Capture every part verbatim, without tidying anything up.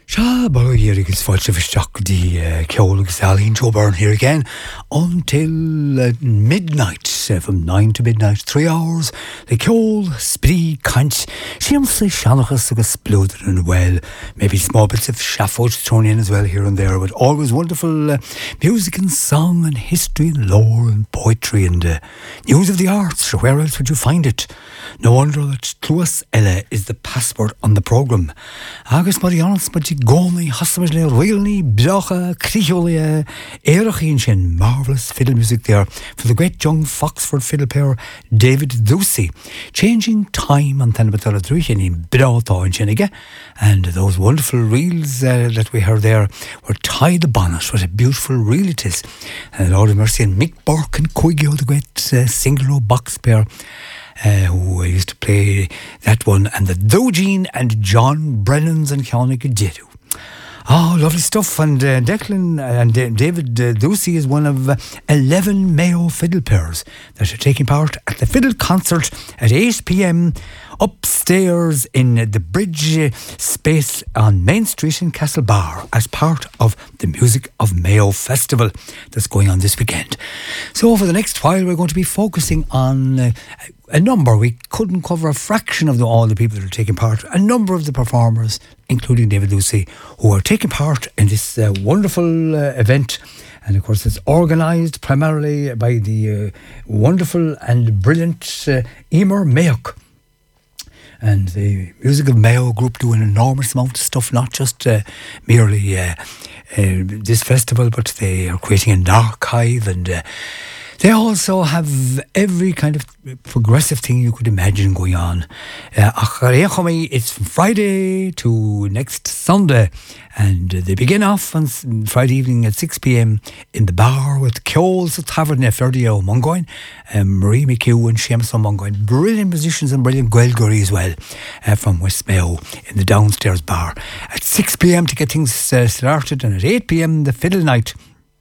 Sha Bologna is Fulch of Stock the Keol Sally Joburn here again until uh, midnight, uh, from nine to midnight, three hours. The Keol Spree Kant seems like Shanachas exploded and well, maybe small bits of Shafford thrown in as well here and there, but always wonderful uh, music and song and history and lore and poetry and uh, news of the arts. So where else would you find it? No wonder that Cluas Ella is the passport on the programme. Agus mar Janus but Gomi, Hussamajle, Realny, Blocha, Cricholia, Erachin, and marvellous fiddle music there for the great young Foxford fiddle player David Ducey. Changing time on Tanbatala Druchin in Brauta and Chenega, and those wonderful reels uh, that we heard there were Tie the Bonnet. What a beautiful reel it is. And Lord of Mercy and Mick Burke and Quiggy, the great uh, single box pair. Uh, who used to play that one, and the Dogene and John Brennan's and Conic Jedu. Oh, lovely stuff. And uh, Declan and uh, David uh, Ducey is one of uh, eleven Mayo fiddle pairs that are taking part at the fiddle concert at eight p.m. upstairs in the Bridge space on Main Street in Castlebar as part of the Music of Mayo Festival that's going on this weekend. So for the next while we're going to be focusing on uh, a number, we couldn't cover a fraction of the, all the people that are taking part, a number of the performers, including David Ducey, who are taking part in this uh, wonderful uh, event. And of course it's organised primarily by the uh, wonderful and brilliant uh, Emer Mayock. And the Music of Mayo group do an enormous amount of stuff, not just uh, merely uh, uh, this festival, but they are creating an archive, and uh, they also have every kind of progressive thing you could imagine going on. Uh, it's from Friday to next Sunday, and they begin off on Friday evening at six p.m. in the bar with Keol's Tavern Ferdio Mungoin, um, Marie McHugh and Seamus Mungoin. Brilliant musicians and brilliant Gaelguri as well uh, from West Mayo in the downstairs bar. At six p.m. to get things uh, started, and at eight p.m. the fiddle night.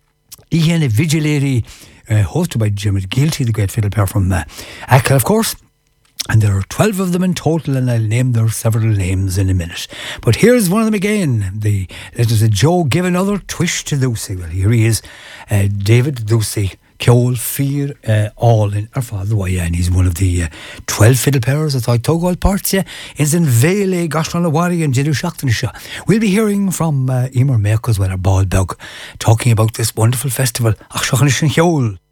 Ian Vigilary, Uh, hosted by Jim Gilty, the great fiddle player from uh, Ackle, of course. And there are twelve of them in total, and I'll name their several names in a minute. But here's one of them again. The, it is a Joe give another twist to Ducey. Well, here he is, uh, David Ducey. Keol Fear uh, all in our father Waya, and he's one of the uh, twelve fiddle pairs that I took all parts yeah, is in Vele, Gashranawari and Jidu Shaktanisha. We'll be hearing from uh, Emer Mayock as well, our ball dog, talking about this wonderful festival. Ach, Shaktanisha Keol.